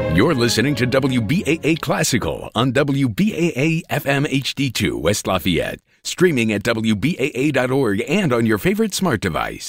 You're listening to WBAA Classical on WBAA FM HD2 West Lafayette. Streaming at WBAA.org and on your favorite smart device.